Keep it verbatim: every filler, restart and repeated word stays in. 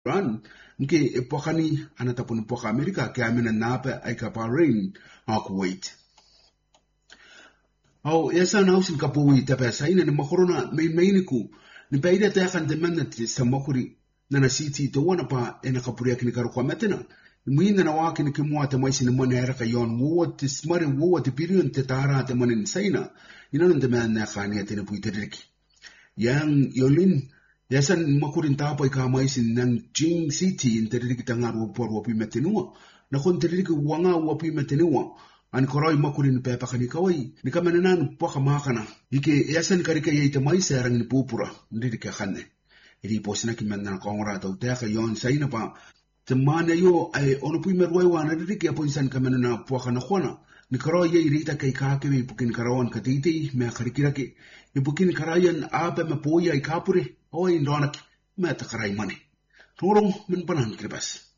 Iran nke e pokani ana tapun poka Amerika ke amena napa ai ka Bahrain a Kuwait. Au esa na usin kapui tape saina ni makorona main mainiku ni baida ta kan demanda ti samakuri na na city to wana pa ena kapuri akini karu kwa metena muina na waki ni kimwa te maisi ni mwana era ka yon wo te smare wo te pirion te tara te manin saina ina non demanda khani atene puiteriki yang yolin yasan makurin tapa ka maisi nan Jing City interiki tangaru por wo pi metenua na kon teriki wanga wo pi metenua an koroi makurin pepa kani kawai ni kamenanan poka makana ike yasan karika yei te maisi arang ni pupura ndiri ke khane iri posina ki menna kongora tau te ka yon saina pa te mana yo ai ono pui merwai wana riri ki apoinsan ka menna poka na khona ni karo ye irita kai ka ke mi pukin karawan ka titi me karikira ki i pukin karayan ape me poia i kapure o i ndonak me ta karai mane rurong men panan kribas